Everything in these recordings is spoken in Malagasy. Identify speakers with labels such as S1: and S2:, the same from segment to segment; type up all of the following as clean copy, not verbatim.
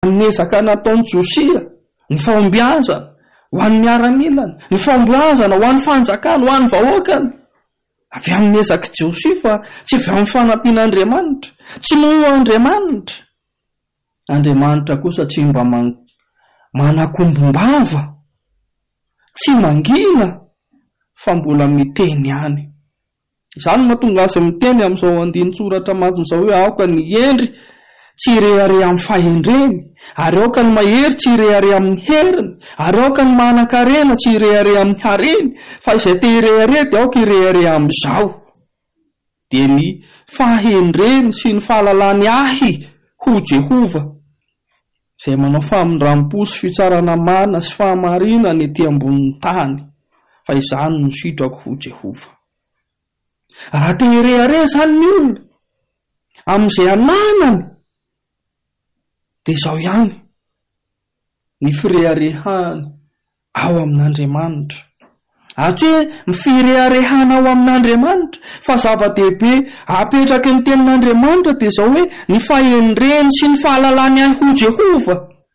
S1: nezaka nataony Josia ny fahombiazana ho an'ny miaramilana, ny fahombiazana ho an'ny fanjakana, ho an'ny vahoakany, avy amin'ny ezaky Josia fa tsy avy amin'ny fanampian'Andriamanitra, tsy noho Andriamanitra. Andriamanitra kosa tsy mba manakombombava, tsy mangina, fa mbola miteny ihany. Izany mahatonga azy miteny amin'izao andinin-tsoratra matin'izao hoe aoka ny endry tsy irehare amin'ny fahendreny, ary aoka ny mahery tsy irehare amin'ny heriny, ary aoka ny manan-karena tsy irehare amin'ny hareny, fa izay te irehare dia aoka irehare amin'izao. Dia ny fahendreny sy ny fahalalany ahy ho Jehova, izay manao famindram-po sy fitsarana marina sy fahamarinana ety ambonin'ny tany, fa izany no sitrako ho Jehova. Raha te irehare zany ny olona amin'izay ananany, dia izao ihany ny firehariahany ao amin'Andriamanitra. Tsy hoe mifirehariahana ao amin'Andriamanitra, fa zava-dehibe apetraky ny tenin'Andriamanitra dia izao hoe ny fahendreny sy ny fahalalany ahy ho Jehova.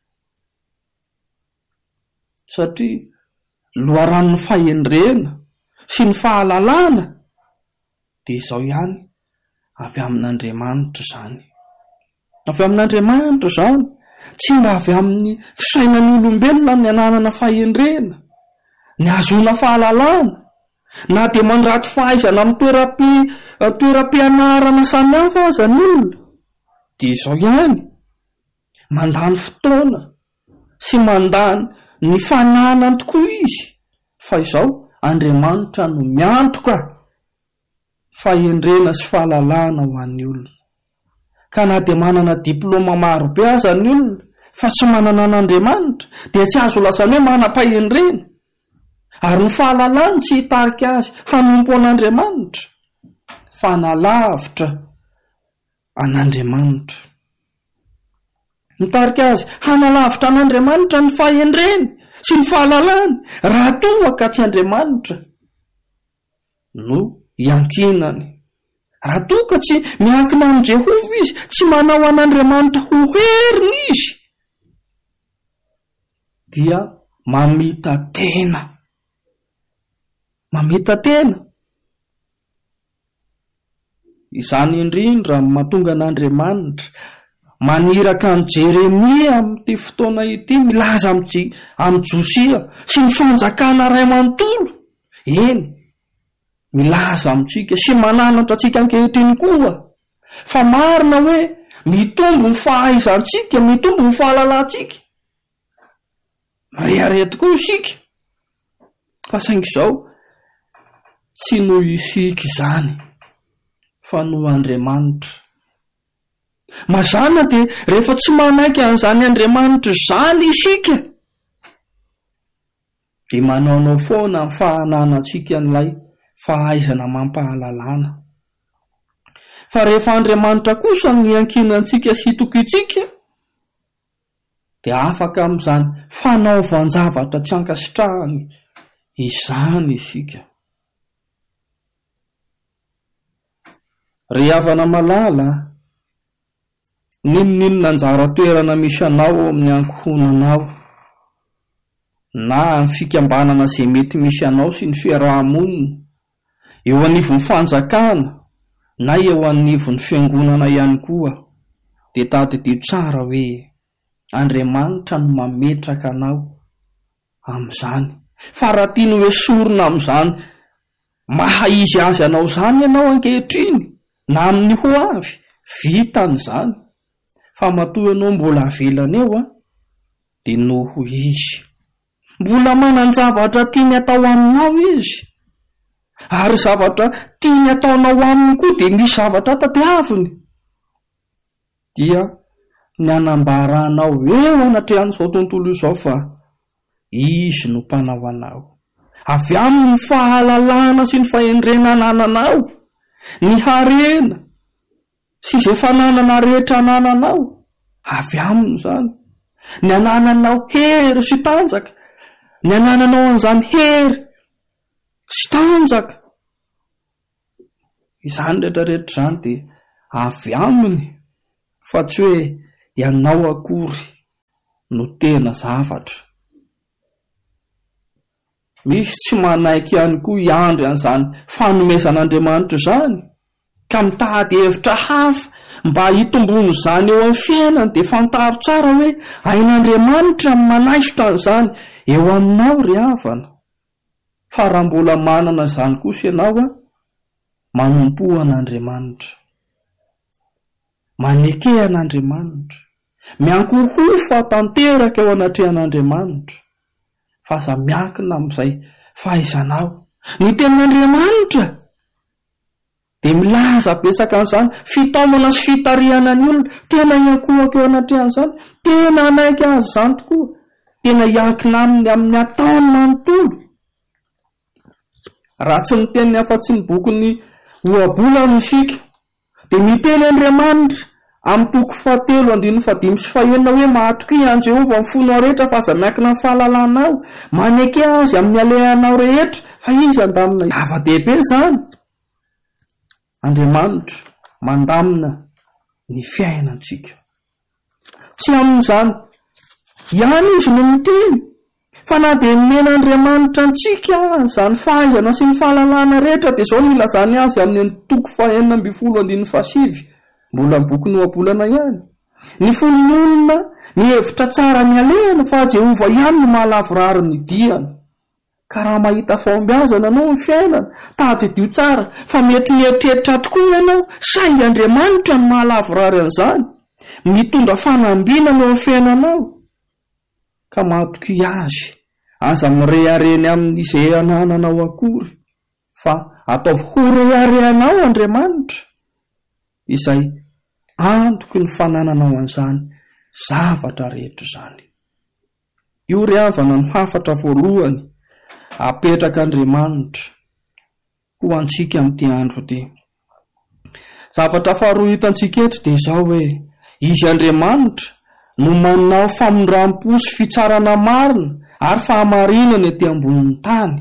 S1: Satria loharan'ny fahendrena sy ny fahalalana dia izao ihany avy amin'Andriamanitra zany. Avy amin'Andriamanitra zany, tsy mba avy amin'ny fisainan'ny olombelona ny ananana fahendrena, ny azona fahalalana, na dia mandraty fahaizana amin'ny toeram-pianarana samihafa aza ny olona, dia izao ihany mandany fotoana sy mandany ny fananany tokoa izy, fa izao Andriamanitra no miantoka fahendrena sy fahalalana ho an'ny olona. Ka na dia manana diplôma maro be aza ny olona fa tsy manana an'Andriamanitra, dia tsy azo lasany hoe manam-pahendrena, ary ny fahalalany tsy hitarika azy hanompo an'Andriamanitra, fa nalavitra an'Andriamanitra. Mitarika azy hanalavitra an'Andriamanitra ny fahendreny sy ny fahalalany, raha toa ka tsy Andriamanitra no iankinany. Raha toa ka tsy miankina amin'ny Jehova izy, tsy manao an'Andriamanitra ho heriny izy, dia mamita tena. Izany indrindra mahatonga an'Andriamanitra maniraka an' Jeremia amin'ity fotoana ity, milaza amin'ny Josia sy ny fanjakana ray amanontolo. Eny, milaza amintsika sy mananatra antsika ankehitriny koa, fa marina hoe mitombo ny fahaizantsika, mitombo ny fahalalantsika, marehare tokoa isika, fa saingy izao tsy noho isika izany, fa noho Andriamanitra. Mazana dia rehefa tsy manaiky an'izany Andriamanitra izany isika, dia manaonao foana ny fahananantsika n'ilay fahaizana mampahalalana. Fa rehefa Andriamanitra kosa ny iankinantsika sy tokitsika, dia afaka amin'izany fanaovanjavatra tsy ankasitrahany izany isika. Ry havana malala, ninon'inona anjara toerana misy anao amin'ny ankohonanao, na amin'ny fikambanana izay mety misy anao sy ny fiarahamonina, eo anivon'ny fanjakana na eo anivon'ny fiangonana ihany koa, dia tadidio tsara hoe Andriamanitra no mametraka anao amin'izany. Fa raha tiany hoe sorona amin'izany maha izy azy anao izany ianao ankehitriny, na amin'ny ho avy, vitan'izany, fa matoa ianao mbola avelany eo dia noho izy mbola manan-javatra tiany atao aminao izy, ary zavatra tiany ataonao aminy koa dia misy zavatra tadiaviny, dia ny anambaranao eo anatrehan'izao tontolo izao fa izy no mpanao anao. Avy amin'ny fahalalana sy ny fahendrena anananao, ny harena sy izay fananana rehetra anananao, avy aminy izany. Ny anananao hery sy tanjaka, ny anananao an'izany hery sy tanjaka, izany rehetrarehetra izany dia avy aminy, fa tsy hoe ianao akory no tena zavatra. Misy tsy manaiky ihany koa iandry an'izany fanomezan'Andriamanitra zany ka mitady hevitra hafa mba hitombony zany eo amin'ny fiainany, dia fantaro tsara hoe ain'Andriamanitra manaisotra an'izany eo aminao ry havana. Fa raha mbola manana zany kosa ianao manompo an'Andriamanitra, maneke an'Andriamanitra, miankoho fatanteraka eo anatrehan'Andriamanitra, fa aza miankina amin'izay fahaizanao ny tenin'Andriamanitra, dia milaza betsaka an'izany fitaomana sy fitarihana ny olona. Tena iankohako eo anatrehan'izany, tena anaiky azy zany tokoa, tena iankina aminy amin'ny ataony manontolo. Raha tsy ny teniny afa-tsy ny bokyny oabolana isika, dia miteny Andriamanitra amin'ny toko 7:5-5 hoe mahatoky an Jehova amin'ny fona rehetra fa aza miankina amin'ny fahalalànao, maneke azy amin'ny alehanao rehetra, fa izy andamina zava-dehibe zany. Andriamanitra mandamina ny fiainantsika, tsy amin'izany ihany izy no miteny, fa na dia men'Andriamanitra antsika zany fahaizana sy ny fahalalàna rehetra, dia izao milazany azy amin'ny toko 4:7, mbola boky ny oabolana ihany. Ny fon'ny olona ny hevitra tsara ny alehana, fa Jehova ihany no mahalavorary ny diany. Ka raha mahita fahombiazana ianao ny fiainana, tadidio tsara, fa mety mieritreritra tokoa ianao, saingy Andriamanitra no mahalavorary an'izany, mitondra fanambinana eo amin'ny fiainanao. Ka mahatoky azy, aza mirehareny amin'izay anananao akory, fa ataovy ho reharehanao Andriamanitra, izay antoky ny fanananao an'izany zavatra rehetra zany. Io ry havana no hafatra voalohany apetraka Andriamanitra ho antsika amin'ity andro ity. Zavatra faharoa hitantsika eto dia izao hoe izy Andriamanitra no manao famondram-po sy fitsarana marina ary fahamarinana ety ambonin'ny tany.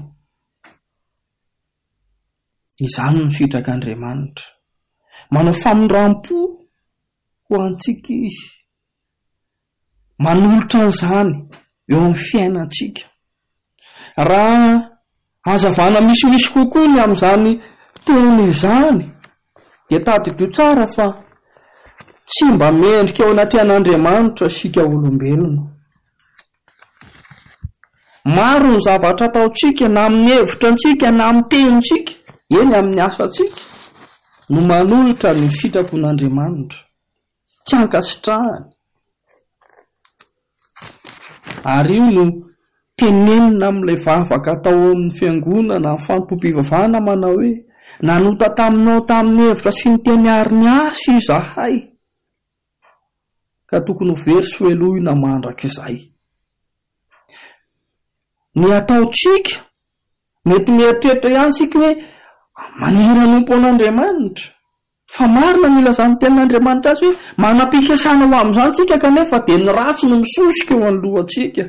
S1: Izany no sitrakan'Andriamanitra, manao famondram-po ho antsika izy, manolotra an'izany eo amin'ny fiainantsika. Raha hazavana misimisy kokoa ny amin'izany teny izany, dia tadidio tsara fa tsy mba mendrika eo anatrehan'Andriamanitra sika olombelona. Maro ny zavatra ataontsika na amin'ny hevitra antsika na amin'ny tenintsika, eny amin'ny asantsika, no manolotra ny sitrapon'Andriamanitra, tsy ankasitrahany. Ary io no tenenina amin'ilay vavaka atao amin'ny fiangonana amin'ny fampompivavahana manao hoe nanota taminao tamin'ny hevitra sy ny teny ariny asa izahay, ka tokony ho very sy hoelohina mandrakizay. Ny ataontsika mety mieritreritra ihany sika hoe maniry hanompo an'Andriamanitra, fa marina mila izany tenin'Andriamanitra azy hoe manam-pikasana ho amin'izany tsika, kanefa dia ny ratsy no misosika eo anolohantsika.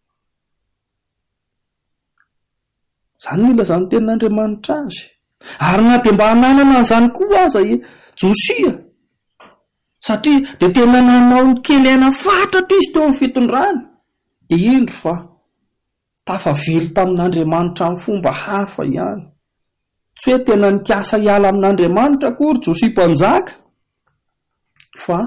S1: Izany mila izany tenin'Andriamanitra azy. Ary na dia mba hananana an'izany koa aza Josia, satria dia tena nanao ny kely aina fatratra izy teo amin'ny fitondrany, dia indro fa tafavily tamin'Andriamanitra amin'ny fomba hafa ihany. Tsy hoe tena nikasa hiala amin'Andriamanitra akory Josia mpanjaka, fa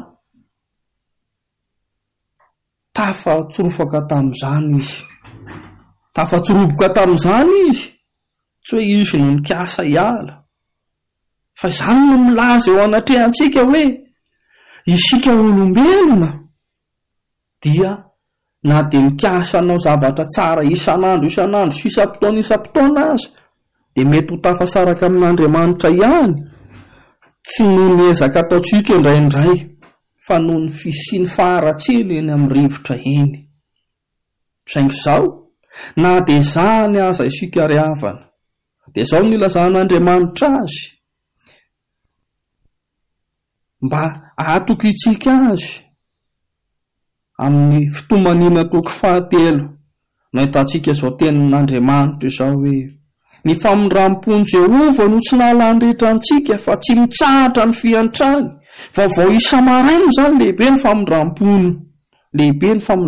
S1: tafatsirofaka tamin'izany izy, tafatsiroboka tamin'izany izy, tsy hoe izy no nikasa hiala. Fa izany no milaza eo anatrehantsika hoe isika olombelona dia na dia mikasanao zavatra tsara isan'andro sy isam-potoana aza, dia mety ho tafasaraka amin'Andriamanitra ihany, tsy noho ny ezaka ataontsika indraindray, fa noho ny fisiany faharatsiny eny amin'ny rivotra eny. Saingy izao, na dia izany aza isika ry havana, dia izao no ilazan'Andriamanitra azy, mba atoky itsika azy amin'ny fitomanina toko 7 no ahitantsika izao tenin'Andriamanitra izao hoe ny famondram-pony Jehova no tsy nahalany rehetra antsika, fa tsy mitsahatra ny fiantrany. Vaovao isa maraina izany lehibe ny famondram-pony, lehibe ny